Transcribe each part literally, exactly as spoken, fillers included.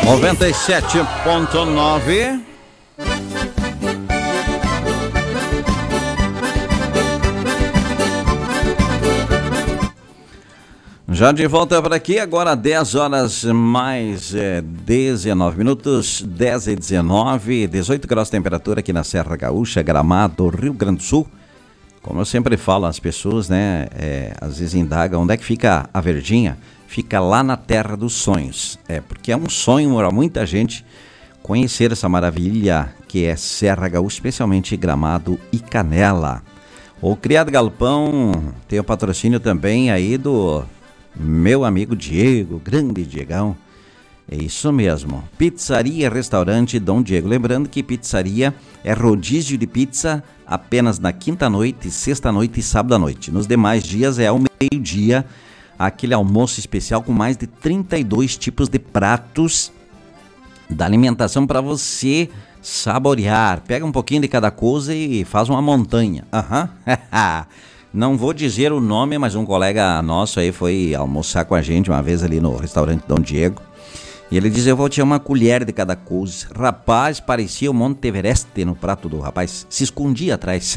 noventa e sete ponto nove. Já de volta para aqui, agora dez horas mais é, dezenove minutos, dez e dezenove, dezoito graus de temperatura aqui na Serra Gaúcha, Gramado, Rio Grande do Sul. Como eu sempre falo, as pessoas, né, é, às vezes indagam onde é que fica a Verdinha. Fica lá na Terra dos Sonhos. É, porque é um sonho para muita gente conhecer essa maravilha que é Serra Gaúcha, especialmente Gramado e Canela. O Criado Galpão tem o patrocínio também aí do meu amigo Diego, grande Diegão. É isso mesmo. Pizzaria e Restaurante Dom Diego. Lembrando que pizzaria é rodízio de pizza apenas na quinta-noite, sexta-noite e sábado-à-noite. Nos demais dias é ao meio-dia, aquele almoço especial com mais de trinta e dois tipos de pratos da alimentação para você saborear. Pega um pouquinho de cada coisa e faz uma montanha. Aham. Uhum. Não vou dizer o nome, mas um colega nosso aí foi almoçar com a gente uma vez ali no restaurante Dom Diego. E ele diz, eu vou tirar uma colher de cada coisa. Rapaz, parecia o Monte Everest no prato do rapaz. Se escondia atrás.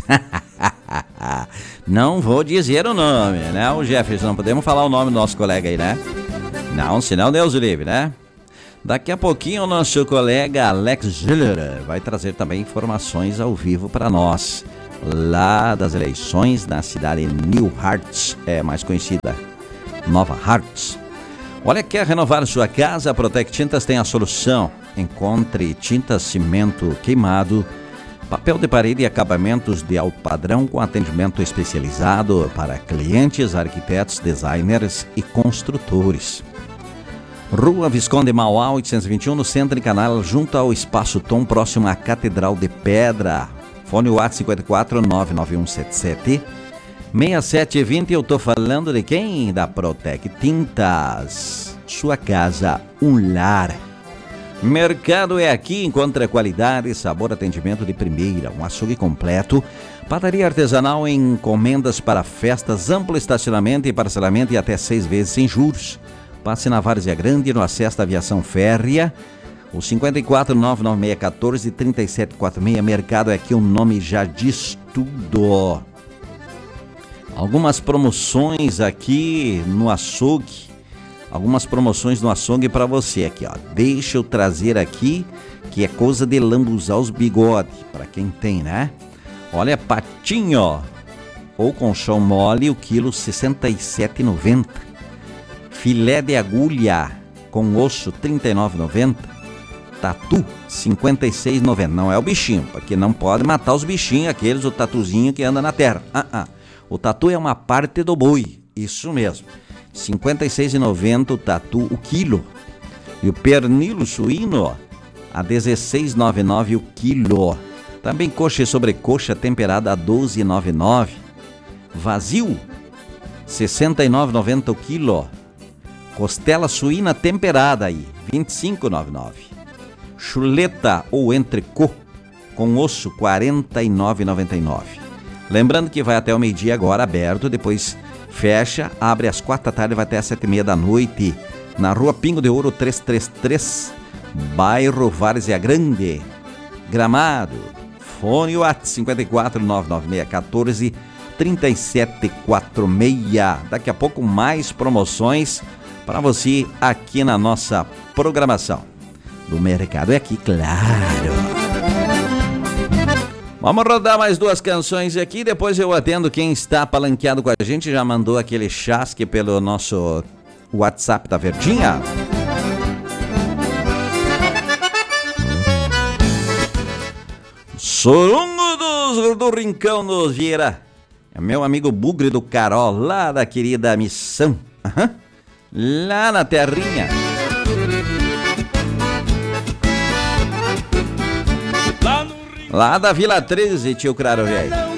Não vou dizer o nome, né, o Jefferson? Não podemos falar o nome do nosso colega aí, né? Não, senão Deus o livre, né? Daqui a pouquinho o nosso colega Alex Ziller vai trazer também informações ao vivo para nós. Lá das eleições na cidade New Hartz, é mais conhecida Nova Hartz. Olha, quer renovar sua casa? A Protec Tintas tem a solução. Encontre tinta, cimento queimado, papel de parede e acabamentos de alto padrão com atendimento especializado para clientes, arquitetos, designers e construtores. Rua Visconde Mauá, oitocentos e vinte e um, no centro de Canal, junto ao Espaço Tom, próximo à Catedral de Pedra. Fone WhatsApp cinco quatro nove nove um sete sete seis sete dois zero. Eu tô falando de quem? Da Protec Tintas. Sua casa, um lar. Mercado é aqui, encontra qualidade, sabor, atendimento de primeira, um açougue completo, padaria artesanal em encomendas para festas, amplo estacionamento e parcelamento e até seis vezes sem juros. Passe na Várzea Grande, no acesso da aviação férrea, o cinco quatro nove nove seis um quatro três sete quatro seis. Mercado é aqui, o nome já diz tudo. Algumas promoções aqui no açougue. Algumas promoções no açougue para você aqui, ó. Deixa eu trazer aqui, que é coisa de lambuzar os bigodes, para quem tem, né? Olha, patinho ou colchão mole, o quilo sessenta e sete reais e noventa centavos. Filé de agulha com osso trinta e nove reais e noventa centavos. Tatu cinquenta e seis reais e noventa centavos. Não é o bichinho, porque não pode matar os bichinhos, aqueles, o tatuzinho que anda na terra. Ah, ah. O tatu é uma parte do boi, isso mesmo. cinquenta e seis reais e noventa centavos o tatu, o quilo. E o pernilo suíno a dezesseis reais e noventa e nove centavos o quilo. Também coxa e sobrecoxa temperada a doze reais e noventa e nove centavos. Vazio, sessenta e nove reais e noventa centavos o quilo. Costela suína temperada aí, vinte e cinco reais e noventa e nove centavos. Chuleta ou entrecô com osso, quarenta e nove reais e noventa e nove centavos. Lembrando que vai até o meio-dia agora, aberto, depois fecha, abre às quatro da tarde, vai até às sete e meia da noite, na rua Pingo de Ouro trezentos e trinta e três, bairro Várzea Grande, Gramado. Fone WhatsApp cinco quatro nove nove seis um quatro três sete quatro seis. Daqui a pouco mais promoções para você aqui na nossa programação. Do mercado é aqui, claro. Vamos rodar mais duas canções aqui, depois eu atendo quem está palanqueado com a gente, já mandou aquele chasque pelo nosso WhatsApp da Verdinha. Sorungo dos, do Rincão dos Vieira. É meu amigo Bugre do Carol, lá da querida Missão. Uhum. Lá na terrinha. Lá da Vila treze, tio Claro Velho.